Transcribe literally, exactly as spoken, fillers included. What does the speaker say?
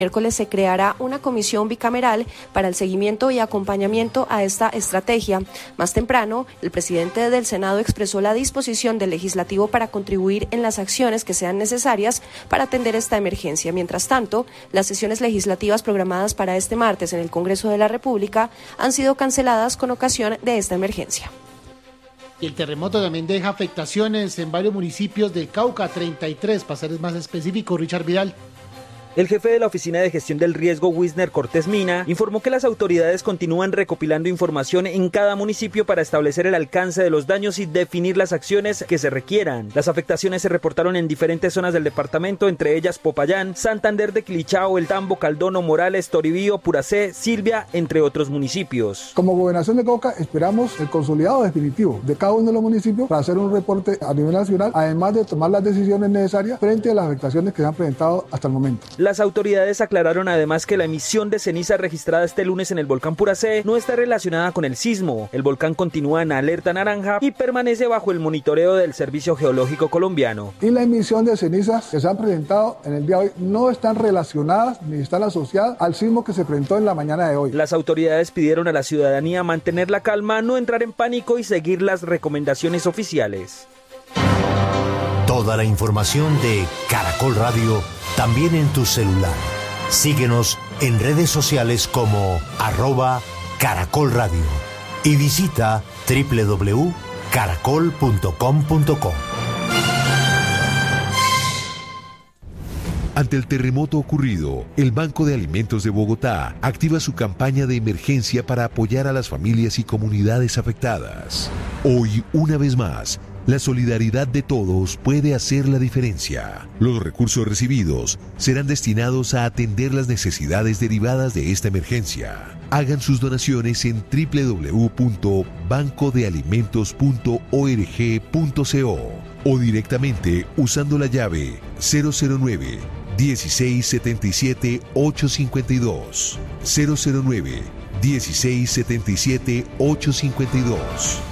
Miércoles se creará una comisión bicameral para el seguimiento y acompañamiento a esta estrategia. Más temprano, el presidente del Senado expresó la disposición del legislativo para contribuir en las acciones que sean necesarias para atender esta emergencia. Mientras tanto, las sesiones legislativas programadas para este martes en el Congreso de la República han sido canceladas con ocasión de esta emergencia. Y el terremoto también deja afectaciones en varios municipios del Cauca, treinta y tres, para ser más específico. Richard Vidal. El jefe de la Oficina de Gestión del Riesgo, Wisner Cortés Mina, informó que las autoridades continúan recopilando información en cada municipio para establecer el alcance de los daños y definir las acciones que se requieran. Las afectaciones se reportaron en diferentes zonas del departamento, entre ellas Popayán, Santander de Quilichao, El Tambo, Caldono, Morales, Toribío, Puracé, Silvia, entre otros municipios. Como Gobernación de Cauca esperamos el consolidado definitivo de cada uno de los municipios para hacer un reporte a nivel nacional, además de tomar las decisiones necesarias frente a las afectaciones que se han presentado hasta el momento. Las autoridades aclararon además que la emisión de ceniza registrada este lunes en el volcán Puracé no está relacionada con el sismo. El volcán continúa en alerta naranja y permanece bajo el monitoreo del Servicio Geológico Colombiano. Y la emisión de cenizas que se han presentado en el día de hoy no están relacionadas ni están asociadas al sismo que se presentó en la mañana de hoy. Las autoridades pidieron a la ciudadanía mantener la calma, no entrar en pánico y seguir las recomendaciones oficiales. Toda la información de Caracol Radio también en tu celular. Síguenos en redes sociales como arroba Caracol Radio y visita doble u doble u doble u punto caracol punto com punto co. Ante el terremoto ocurrido, el Banco de Alimentos de Bogotá activa su campaña de emergencia para apoyar a las familias y comunidades afectadas. Hoy, una vez más, la solidaridad de todos puede hacer la diferencia. Los recursos recibidos serán destinados a atender las necesidades derivadas de esta emergencia. Hagan sus donaciones en doble u doble u doble u punto banco de alimentos punto org punto co o directamente usando la llave cero cero nueve, dieciséis setenta y siete, ochocientos cincuenta y dos. cero cero nueve, dieciséis setenta y siete, ochocientos cincuenta y dos.